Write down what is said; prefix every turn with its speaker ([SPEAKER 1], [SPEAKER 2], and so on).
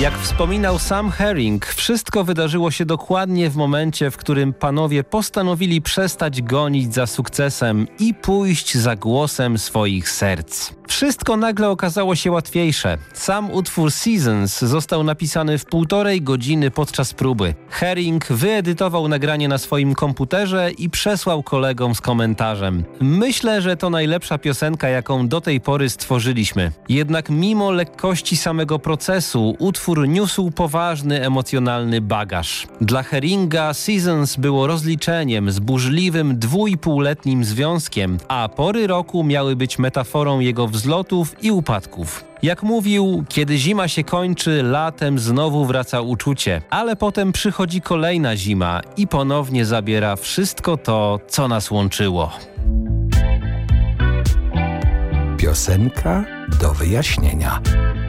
[SPEAKER 1] Jak wspominał sam Herring, wszystko wydarzyło się dokładnie w momencie, w którym panowie postanowili przestać gonić za sukcesem i pójść za głosem swoich serc. Wszystko nagle okazało się łatwiejsze. Sam utwór Seasons został napisany w 1,5 godziny podczas próby. Herring wyedytował nagranie na swoim komputerze i przesłał kolegom z komentarzem: myślę, że to najlepsza piosenka, jaką do tej pory stworzyliśmy. Jednak mimo lekkości samego procesu, utwór niósł poważny emocjonalny bagaż. Dla Herringa Seasons było rozliczeniem z burzliwym 2,5-letnim związkiem, a pory roku miały być metaforą jego wzlotów i upadków. Jak mówił, kiedy zima się kończy, latem znowu wraca uczucie, ale potem przychodzi kolejna zima i ponownie zabiera wszystko to, co nas łączyło.
[SPEAKER 2] Piosenka do wyjaśnienia.